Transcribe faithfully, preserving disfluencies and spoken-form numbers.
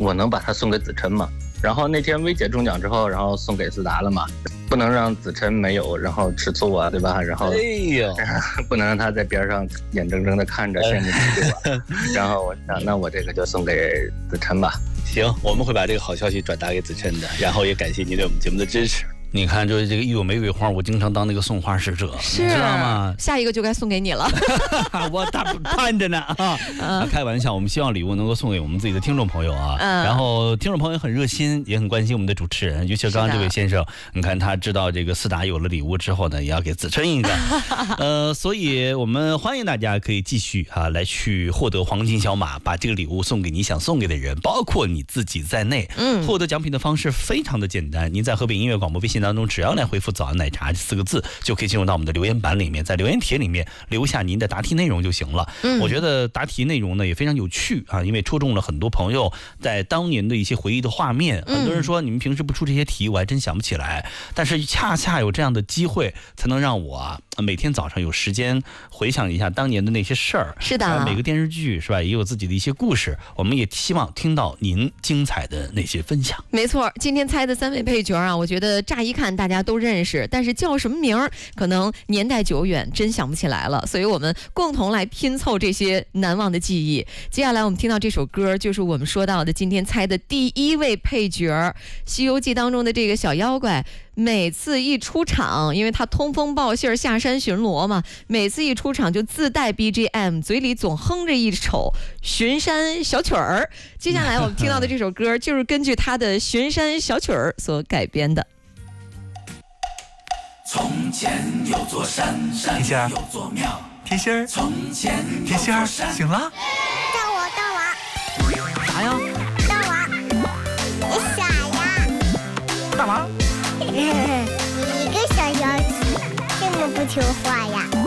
我能把它送给子琛吗？然后那天薇姐中奖之后，然后送给思达了嘛，不能让子琛没有，然后吃醋啊，对吧？然后， 哎呦， 不能让他在边上眼睁睁的看着羡慕嫉妒啊。然后我想，那我这个就送给子琛吧。 行，我们会把这个好消息转达给子琛的，然后也感谢您对我们节目的支持。你看，就是这个一有玫瑰花，我经常当那个送花使者， 是你知道吗？ 下一个就该送给你了。 我大盼着呢啊！嗯、开玩笑，我们希望礼物能够送给我们自己的听众朋友啊。嗯、然后听众朋友很热心，也很关心我们的主持人，尤其刚刚这位先生，你看他知道这个思达有了礼物之后呢，也要给子琛一个。呃，所以我们欢迎大家可以继续啊来去获得黄金小马，把这个礼物送给你想送给的人，包括你自己在内。嗯，获得奖品的方式非常的简单，您在河北音乐广播微信当中，只要来回复“早安奶茶”这四个字，就可以进入到我们的留言板里面，在留言帖里面留下您的答题内容就行了。嗯，我觉得答题内容呢也非常有趣啊，因为戳中了很多朋友在当年的一些回忆的画面。很多人说你们平时不出这些题，我还真想不起来，但是恰恰有这样的机会，才能让我啊每天早上有时间回想一下当年的那些事儿。 是的， 每个电视剧是吧，也有自己的一些故事，我们也希望听到您精彩的那些分享。 没错，今天猜的三位配角啊，我觉得乍一看大家都认识，但是叫什么名儿，可能年代久远，真想不起来了。所以我们共同来拼凑这些难忘的记忆。接下来我们听到这首歌，就是我们说到的今天猜的第一位配角，《西游记》当中的这个小妖怪。每次一出场，因为他通风报信儿下山巡逻嘛，每次一出场就自带 B G M， 嘴里总哼着一首巡山小曲儿。接下来我们听到的这首歌就是根据他的巡山小曲儿所改编的。 从前有座山，山有座庙。 甜心儿， 从前甜心儿，醒了？ 到我，到我。 啥呀？ 到我。你傻呀？ 干嘛？ 你一个小妖精，这么不听话呀？